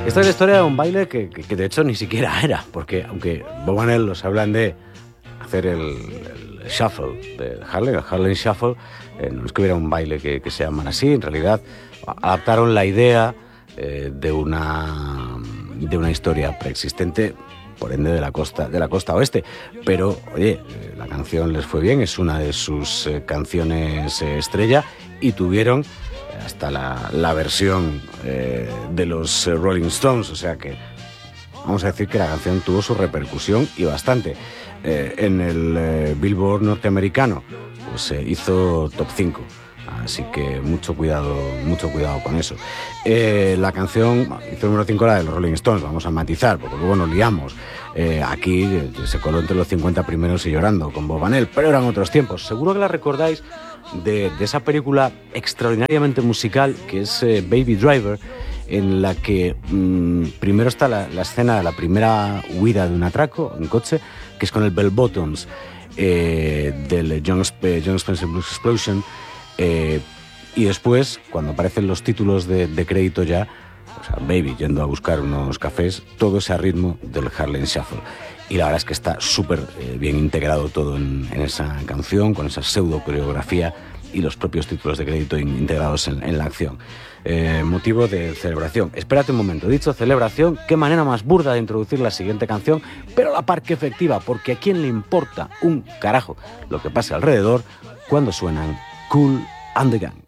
Esta es la historia de un baile que de hecho ni siquiera era, porque aunque Bob and Hell los hablan de hacer el shuffle, el Harlem Shuffle, no es que hubiera un baile que se llamara así, en realidad adaptaron la idea de una historia preexistente, por ende de la costa oeste, pero oye, la canción les fue bien, es una de sus canciones estrella, y tuvieron hasta la versión de los Rolling Stones, o sea que vamos a decir que la canción tuvo su repercusión y bastante. En el Billboard norteamericano pues hizo top 5, así que mucho cuidado con eso. La canción hizo número 5, la de los Rolling Stones, vamos a matizar, porque luego nos liamos. Aquí se coló entre los 50 primeros y Llorando con Bob and Hell, pero eran otros tiempos. Seguro que la recordáis de esa película extraordinariamente musical que es Baby Driver, en la que primero está la escena de la primera huida de un atraco en coche, que es con el Bell Bottoms del John Spencer Blues Explosion, y después, cuando aparecen los títulos de crédito ya, o sea, Baby yendo a buscar unos cafés, todo ese ritmo del Harlem Shuffle. Y la verdad es que está súper bien integrado todo en esa canción, con esa pseudo coreografía y los propios títulos de crédito integrados en la acción. Motivo de celebración. Espérate un momento, dicho celebración, qué manera más burda de introducir la siguiente canción, pero a la par que efectiva, porque a quién le importa un carajo lo que pase alrededor cuando suenan Kool and the Gang.